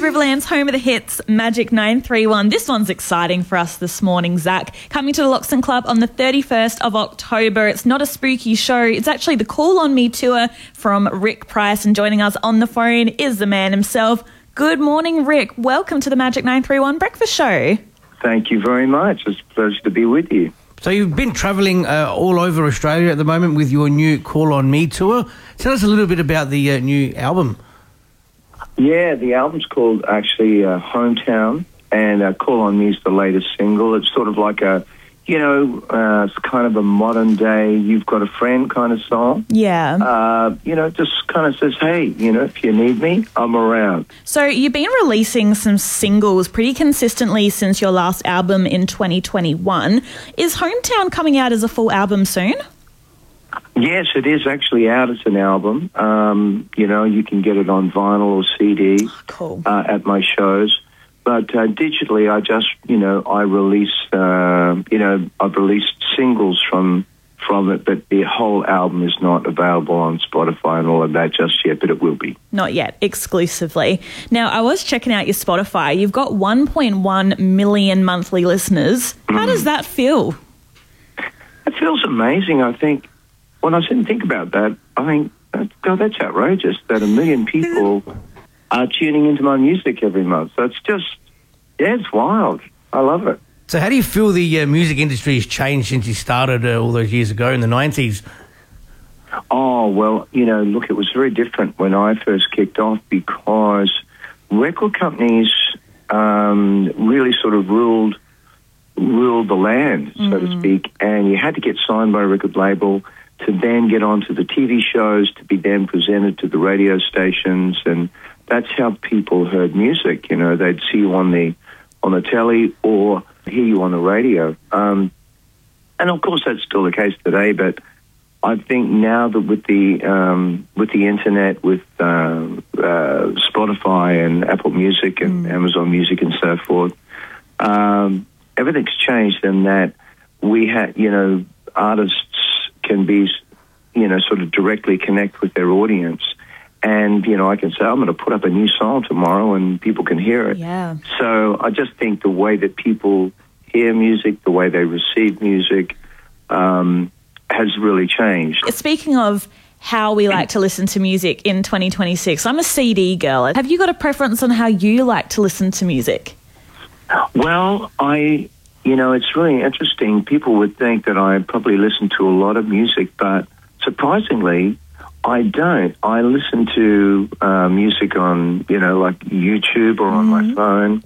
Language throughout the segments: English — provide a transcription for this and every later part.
Riverland's home of the hits, Magic 931. This one's exciting for us this morning, Zach. Coming to the Loxton Club on the 31st of October. It's not a spooky show. It's actually the Call On Me tour from Rick Price. And joining us on the phone is the man himself. Good morning, Rick. Welcome to the Magic 931 Breakfast Show. Thank you very much. It's a pleasure to be with you. So you've been travelling all over Australia at the moment with your new Call On Me tour. Tell us a little bit about the new album. Yeah, the album's called actually Hometown, and Call On Me is the latest single. It's sort of like a, it's kind of a modern day You've Got a Friend kind of song. Yeah. Just kind of says, hey, if you need me, I'm around. So you've been releasing some singles pretty consistently since your last album in 2021. Is Hometown coming out as a full album soon? Yes, it is actually out as an album. You can get it on vinyl or CD Cool. At my shows. But digitally, I've released singles from it, but the whole album is not available on Spotify and all of that just yet, but it will be. Not yet, exclusively. Now, I was checking out your Spotify. You've got 1.1 million monthly listeners. How does that feel? It feels amazing, I think. When I sit and think about that, I think, God, that's outrageous that 1 million people are tuning into my music every month. So it's just, it's wild. I love it. So how do you feel the music industry has changed since you started all those years ago in the 90s? Oh, well, look, it was very different when I first kicked off because record companies really sort of ruled the land, so to speak, and you had to get signed by a record label to then get onto the TV shows, to be then presented to the radio stations, and that's how people heard music. They'd see you on the telly or hear you on the radio. And of course, that's still the case today. But I think now that with the internet, with Spotify and Apple Music and Amazon Music and so forth, everything's changed in that we had, artists can be, sort of directly connect with their audience. And, I can say, I'm going to put up a new song tomorrow and people can hear it. Yeah. So I just think the way that people hear music, the way they receive music, has really changed. Speaking of how we like to listen to music in 2026, I'm a CD girl. Have you got a preference on how you like to listen to music? Well, it's really interesting. People would think that I probably listen to a lot of music, but surprisingly, I don't. I listen to music on, like YouTube or on my phone.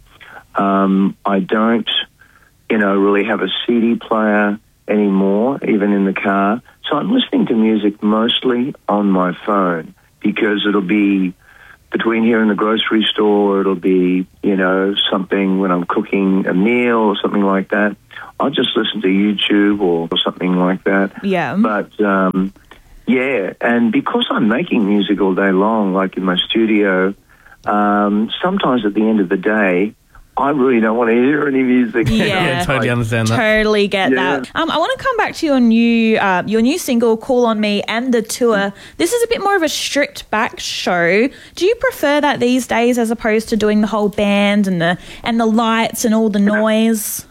I don't, really have a CD player anymore, even in the car. So I'm listening to music mostly on my phone because it'll be between here and the grocery store, it'll be, something when I'm cooking a meal or something like that. I'll just listen to YouTube or something like that. Yeah. But, and because I'm making music all day long, like in my studio, sometimes at the end of the day, I really don't want to hear any music. Yeah, Totally understand that. Totally get that. I want to come back to your new single, Call On Me, and the tour. This is a bit more of a stripped back show. Do you prefer that these days as opposed to doing the whole band and the lights and all the noise?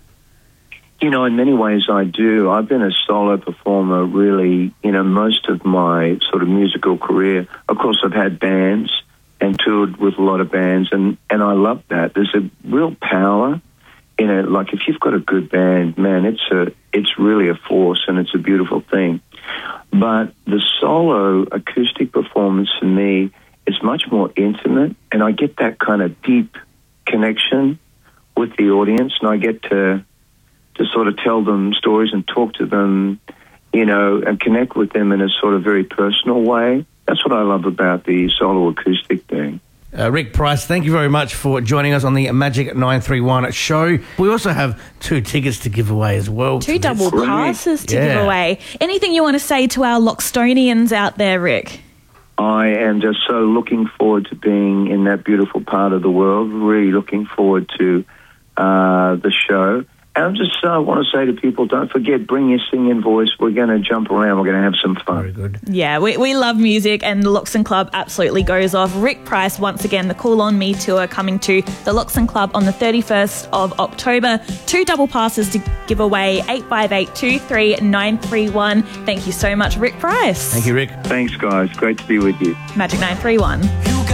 In many ways I do. I've been a solo performer really, most of my sort of musical career. Of course, I've had bands and toured with a lot of bands, and I love that. There's a real power in it. Like if you've got a good band, man, it's really a force and it's a beautiful thing. But the solo acoustic performance for me is much more intimate, and I get that kind of deep connection with the audience, and I get to sort of tell them stories and talk to them, and connect with them in a sort of very personal way. That's what I love about the solo acoustic thing. Rick Price, thank you very much for joining us on the Magic 931 show. We also have 2 tickets to give away as well. 2 double passes to give away. Anything you want to say to our Loxtonians out there, Rick? I am just so looking forward to being in that beautiful part of the world, really looking forward to the show. I just want to say to people, don't forget, bring your singing voice. We're going to jump around. We're going to have some fun. Very good. Yeah, we love music, and the Loxton Club absolutely goes off. Rick Price, once again, the Call On Me tour coming to the Loxton Club on the 31st of October. 2 double passes to give away, 858 23931. Thank you so much, Rick Price. Thank you, Rick. Thanks, guys. Great to be with you. Magic 931.